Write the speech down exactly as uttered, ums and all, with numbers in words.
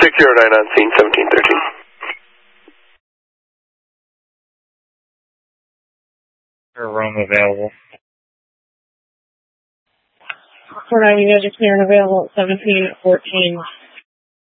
six zero nine on scene, seventeen thirteen. Room available. four nine, you guys are clear and available at seventeen fourteen.